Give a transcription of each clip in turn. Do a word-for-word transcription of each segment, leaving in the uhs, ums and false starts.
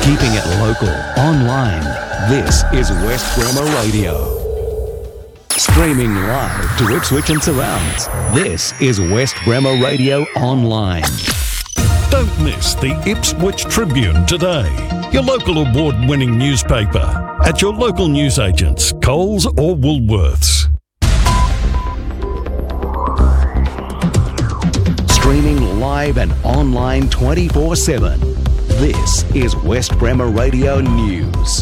Keeping it local, online. This is West Bremer Radio. Streaming live to Ipswich and surrounds. This is West Bremer Radio Online. Don't miss the Ipswich Tribune today, your local award-winning newspaper, at your local newsagents, Coles or Woolworths. Streaming live and online twenty-four seven. This is West Bremer Radio News.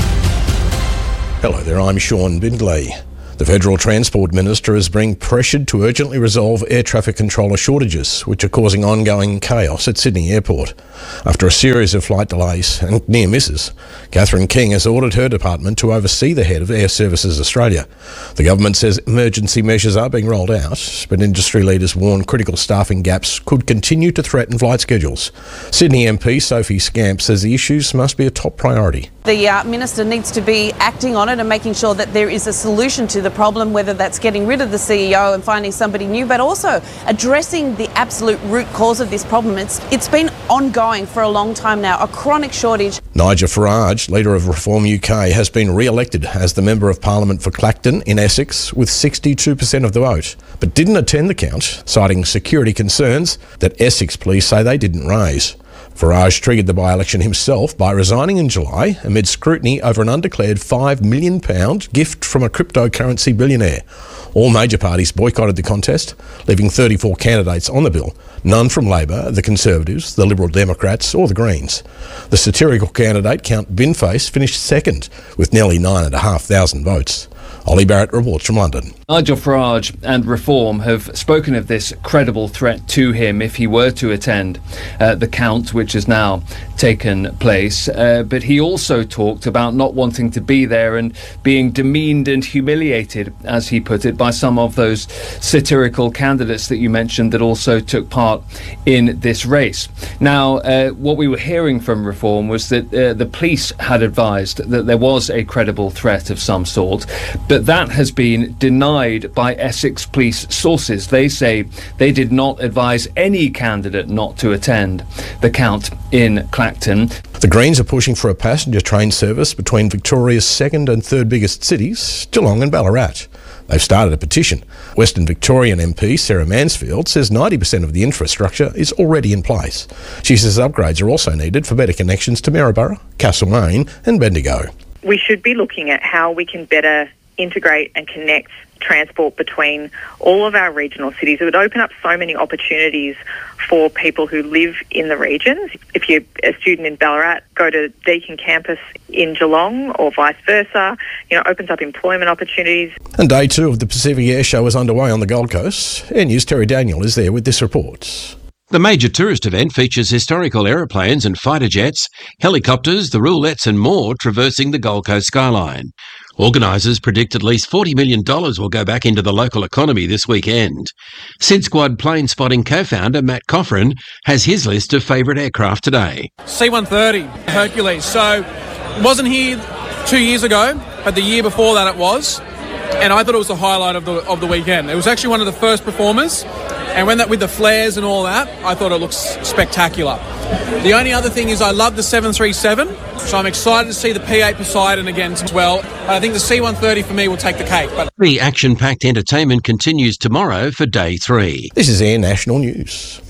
Hello there, I'm Sean Bindley. The Federal Transport Minister is being pressured to urgently resolve air traffic controller shortages, which are causing ongoing chaos at Sydney Airport. After a series of flight delays and near misses, Catherine King has ordered her department to oversee the head of Air Services Australia. The government says emergency measures are being rolled out, but industry leaders warn critical staffing gaps could continue to threaten flight schedules. Sydney M P Sophie Scamp says the issues must be a top priority. The uh, Minister needs to be acting on it and making sure that there is a solution to the problem, whether that's getting rid of the C E O and finding somebody new, but also addressing the absolute root cause of this problem. It's It's been ongoing for a long time now, a chronic shortage. Nigel Farage, leader of Reform U K, has been re-elected as the Member of Parliament for Clacton in Essex with sixty-two percent of the vote, but didn't attend the count, citing security concerns that Essex police say they didn't raise. Farage triggered the by-election himself by resigning in July amid scrutiny over an undeclared five million pounds gift from a cryptocurrency billionaire. All major parties boycotted the contest, leaving thirty-four candidates on the bill, none from Labor, the Conservatives, the Liberal Democrats or the Greens. The satirical candidate, Count Binface, finished second with nearly nine thousand five hundred votes. Ollie Barrett reports from London. Nigel Farage and Reform have spoken of this credible threat to him if he were to attend uh, the count, which has now taken place. Uh, but he also talked about not wanting to be there and being demeaned and humiliated, as he put it, by some of those satirical candidates that you mentioned that also took part in this race. Now, uh, what we were hearing from Reform was that uh, the police had advised that there was a credible threat of some sort, but that has been denied by Essex police sources. They say they did not advise any candidate not to attend the count in Clacton. The Greens are pushing for a passenger train service between Victoria's second and third biggest cities, Geelong and Ballarat. They've started a petition. Western Victorian M P Sarah Mansfield says ninety percent of the infrastructure is already in place. She says upgrades are also needed for better connections to Maryborough, Castlemaine and Bendigo. We should be looking at how we can better integrate and connect transport between all of our regional cities. It would open up so many opportunities for people who live in the regions. If you're a student in Ballarat, go to Deakin campus in Geelong or vice versa. You know, it opens up employment opportunities. And day two of the Pacific Air Show is underway on the Gold Coast. Air News' Terry Daniel is there with this report. The major tourist event features historical aeroplanes and fighter jets, helicopters, the roulettes and more traversing the Gold Coast skyline. Organisers predict at least forty million dollars will go back into the local economy this weekend. Sid Squad plane spotting co-founder Matt Coffrin has his list of favourite aircraft today. C one thirty, Hercules. So, wasn't here two years ago, but the year before that it was. And I thought it was the highlight of the of the weekend. It was actually one of the first performers. And when that with the flares and all that, I thought it looks spectacular. The only other thing is I love the seven thirty-seven, so I'm excited to see the P eight Poseidon again as well. I think the C one thirty for me will take the cake. But the action-packed entertainment continues tomorrow for day three. This is Air National News.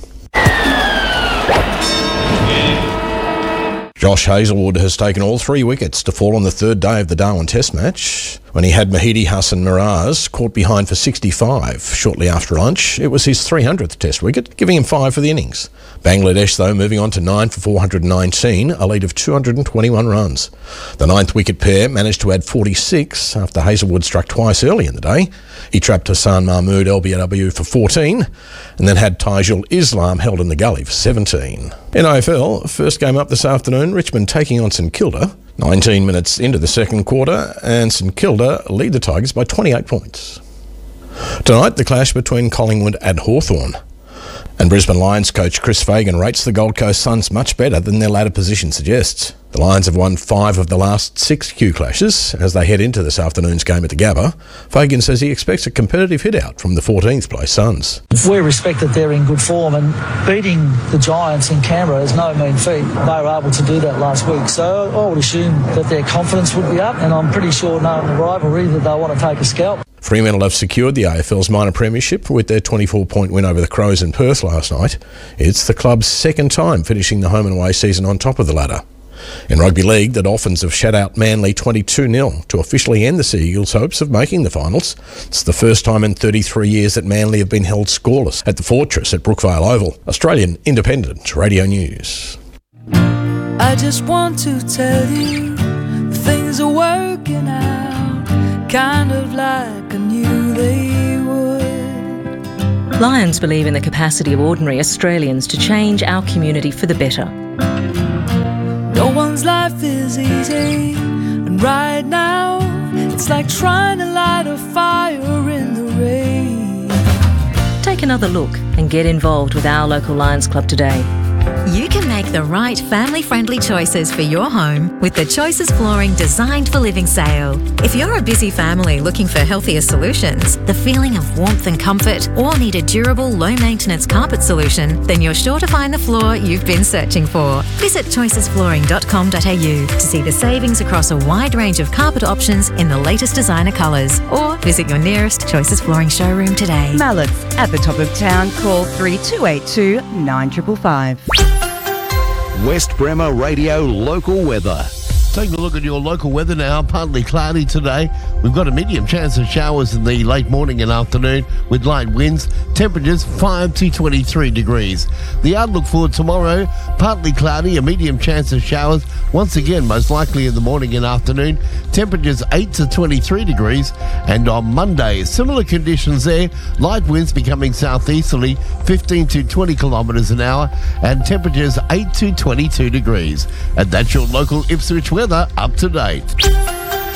Josh Hazlewood has taken all three wickets to fall on the third day of the Darwin Test match. When he had Mahidi Hassan Miraz caught behind for sixty-five shortly after lunch, it was his three hundredth Test wicket, giving him five for the innings. Bangladesh, though, moving on to nine for four hundred nineteen, a lead of two hundred twenty-one runs. The ninth wicket pair managed to add forty-six after Hazlewood struck twice early in the day. He trapped Hassan Mahmood L B W for fourteen and then had Taijul Islam held in the gully for seventeen. In A F L, first game up this afternoon, Richmond taking on St Kilda. nineteen minutes into the second quarter, and St Kilda lead the Tigers by twenty-eight points. Tonight, the clash between Collingwood and Hawthorn. And Brisbane Lions coach Chris Fagan rates the Gold Coast Suns much better than their ladder position suggests. The Lions have won five of the last six Q clashes as they head into this afternoon's game at the Gabba. Fagan says he expects a competitive hit-out from the fourteenth place Suns. We respect that they're in good form, and beating the Giants in Canberra is no mean feat. They were able to do that last week, so I would assume that their confidence would be up, and I'm pretty sure knowing the rivalry that they'll want to take a scalp. Fremantle have secured the A F L's minor premiership with their twenty-four point win over the Crows in Perth last night. It's the club's second time finishing the home and away season on top of the ladder. In rugby league, the Dolphins have shut out Manly twenty-two nil to officially end the Sea Eagles' hopes of making the finals. It's the first time in thirty-three years that Manly have been held scoreless at the Fortress at Brookvale Oval. Australian Independent Radio News. I just want to tell you things are working out, kind of like I knew they would. Lions believe in the capacity of ordinary Australians to change our community for the better. No one's life is easy, and right now it's like trying to light a fire in the rain. Take another look and get involved with our local Lions Club today. You can make the right family-friendly choices for your home with the Choices Flooring Designed for Living sale. If you're a busy family looking for healthier solutions, the feeling of warmth and comfort, or need a durable, low-maintenance carpet solution, then you're sure to find the floor you've been searching for. Visit choices flooring dot com dot a u to see the savings across a wide range of carpet options in the latest designer colours, or visit your nearest Choices Flooring showroom today. Mallett's at the top of town. Call three two eight two, nine five five. West Bremer Radio local weather. Taking a look at your local weather now, partly cloudy today. We've got a medium chance of showers in the late morning and afternoon with light winds. Temperatures five to twenty-three degrees. The outlook for tomorrow, partly cloudy, a medium chance of showers. Once again, most likely in the morning and afternoon. Temperatures eight to twenty-three degrees. And on Monday, similar conditions there. Light winds becoming southeasterly, fifteen to twenty kilometres an hour. And temperatures eight to twenty-two degrees. And that's your local Ipswich weather up to date.